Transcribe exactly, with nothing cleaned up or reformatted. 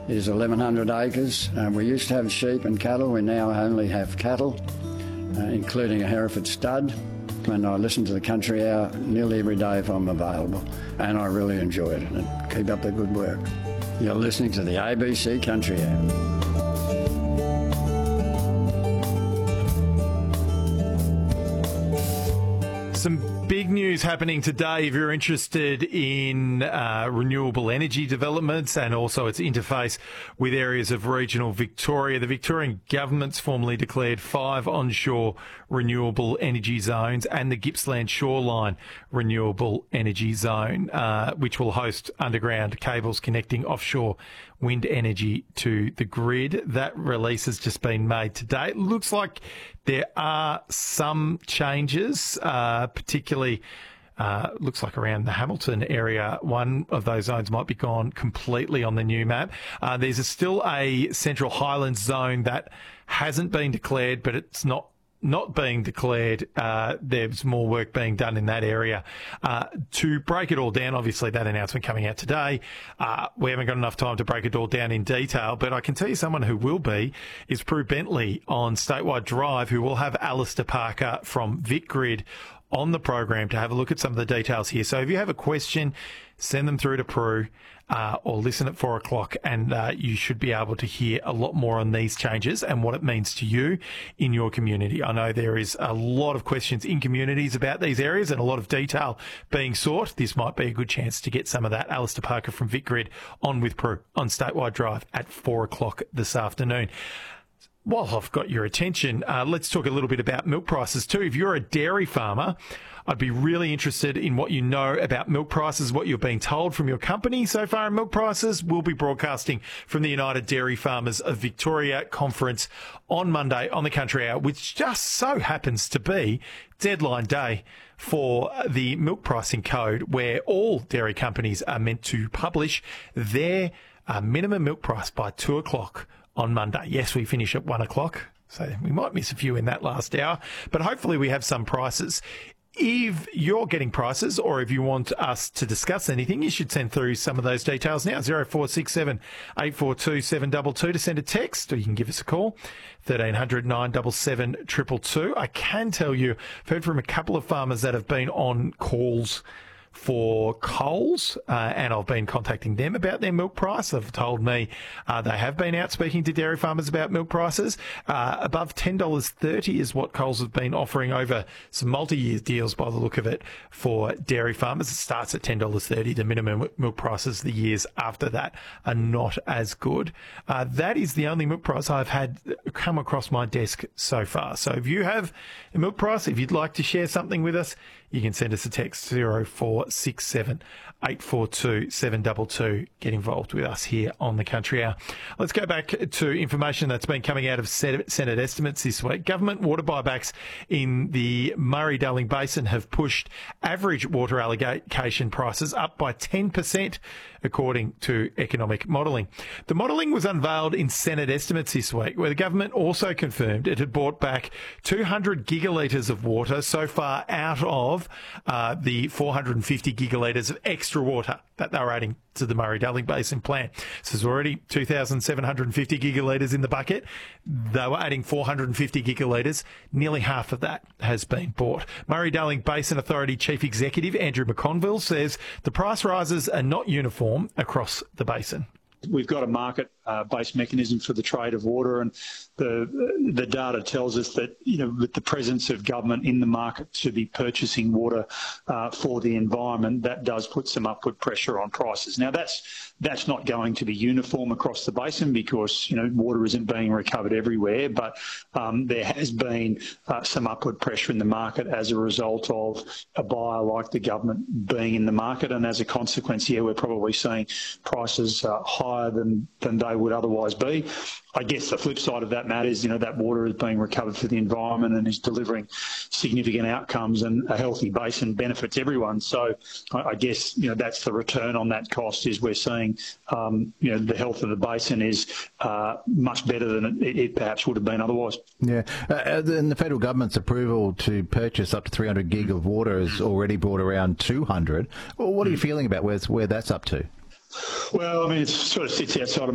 is eleven hundred acres. Uh, we used to have sheep and cattle. We now only have cattle, uh, including a Hereford stud. And I listen to the Country Hour nearly every day if I'm available. And I really enjoy it. And keep up the good work. You're listening to the A B C Country Hour. Some big news happening today if you're interested in uh, renewable energy developments and also its interface with areas of regional Victoria. The Victorian government's formally declared five onshore renewable energy zones and the Gippsland Shoreline Renewable Energy Zone, uh, which will host underground cables connecting offshore wind energy to the grid. That release has just been made today. It looks like there are some changes, uh, particularly uh, looks like around the Hamilton area. One of those zones might be gone completely on the new map. Uh, there's a, still a Central Highlands zone that hasn't been declared, but it's not not being declared. Uh, there's more work being done in that area. Uh, to break it all down, obviously that announcement coming out today, uh, we haven't got enough time to break it all down in detail, but I can tell you someone who will be is Prue Bentley on Statewide Drive, who will have Alistair Parker from VicGrid on the program to have a look at some of the details here. So if you have a question, send them through to Prue. Uh, or listen at four o'clock and uh, you should be able to hear a lot more on these changes and what it means to you in your community. I know there is a lot of questions in communities about these areas and a lot of detail being sought. This might be a good chance to get some of that. Alistair Parker from VicGrid on with Prue on Statewide Drive at four o'clock this afternoon. While I've got your attention, uh, let's talk a little bit about milk prices too. If you're a dairy farmer, I'd be really interested in what you know about milk prices, what you're being told from your company so far in milk prices. We'll be broadcasting from the United Dairy Farmers of Victoria conference on Monday on the Country Hour, which just so happens to be deadline day for the milk pricing code, where all dairy companies are meant to publish their uh, minimum milk price by two o'clock on Monday. Yes, we finish at one o'clock, so we might miss a few in that last hour, but hopefully we have some prices. If you're getting prices or if you want us to discuss anything, you should send through some of those details now. zero four six seven, eight four two, seven two two to send a text, or you can give us a call, thirteen hundred, nine seven seven, two two two. I can tell you, I've heard from a couple of farmers that have been on calls for Coles, uh, and I've been contacting them about their milk price. They've told me uh, they have been out speaking to dairy farmers about milk prices. Uh, above ten dollars thirty is what Coles have been offering over some multi-year deals by the look of it for dairy farmers. It starts at ten dollars thirty. The minimum milk prices the years after that are not as good. Uh, that is the only milk price I've had come across my desk so far. So if you have a milk price, if you'd like to share something with us, you can send us a text, zero four six seven, eight four two, seven two two. Get involved with us here on the Country Hour. Let's go back to information that's been coming out of Senate estimates this week. Government water buybacks in the Murray-Darling Basin have pushed average water allocation prices up by ten percent, according to economic modelling. The modelling was unveiled in Senate estimates this week, where the government also confirmed it had bought back two hundred gigalitres of water so far out of uh, the four hundred fifty gigalitres of extra water that they were adding to the Murray-Darling Basin plan. So there's already two thousand seven hundred fifty gigalitres in the bucket. They were adding four hundred fifty gigalitres. Nearly half of that has been bought. Murray-Darling Basin Authority Chief Executive Andrew McConville says the price rises are not uniform across the basin. We've got a market-based uh, mechanism for the trade of water, and the the data tells us that, you know, with the presence of government in the market to be purchasing water uh, for the environment, that does put some upward pressure on prices. Now, that's that's not going to be uniform across the basin because, you know, water isn't being recovered everywhere, but um, there has been uh, some upward pressure in the market as a result of a buyer like the government being in the market, and as a consequence, yeah, we're probably seeing prices uh, higher than, than they would otherwise be. I guess the flip side of that matter is, you know, that water is being recovered for the environment and is delivering significant outcomes, and a healthy basin benefits everyone. So I, I guess, you know, that's the return on that cost, is we're seeing, um, you know, the health of the basin is uh, much better than it, it perhaps would have been otherwise. Yeah, uh, and the federal government's approval to purchase up to three hundred gig of water has already brought around two hundred. Well, what are you feeling about where, where that's up to? Well, I mean, it sort of sits outside of